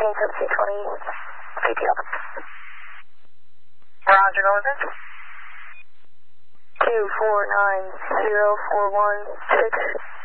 maintain subsea 20, CTL. Roger, go with it. 2490416.